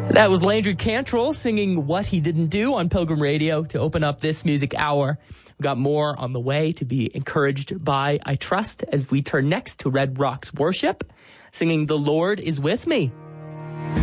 That was Landry Cantrell singing What He Didn't Do on Pilgrim Radio to open up this music hour. We've got more on the way to be encouraged by, I trust, as we turn next to Red Rocks Worship, singing The Lord Is With Me.